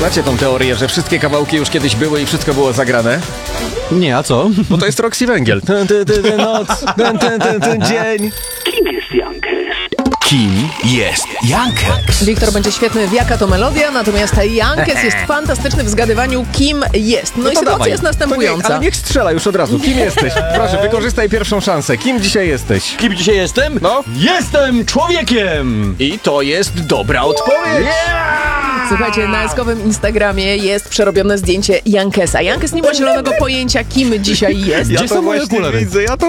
Znacie tą teorię, że wszystkie kawałki już kiedyś były i wszystko było zagrane? Nie, a co? Bo to jest Roxy Węgiel. Noc, dzień. Kim jest Jankes? Kim jest Jankes? Wiktor będzie świetny w jaka to melodia, natomiast Jankes jest fantastyczny w zgadywaniu, kim jest. No i to sytuacja dawaj. jest To nie, następująca. ale niech strzela już od razu. Kim jesteś? Proszę, wykorzystaj pierwszą szansę. Kim dzisiaj jesteś? Kim dzisiaj jestem? No. Jestem człowiekiem! I to jest dobra odpowiedź. Słuchajcie, na eskowym Instagramie jest przerobione zdjęcie Jankesa. Jankes nie ma zielonego pojęcia, kim dzisiaj jest. Gdzie są moje okulary? widzę, ja to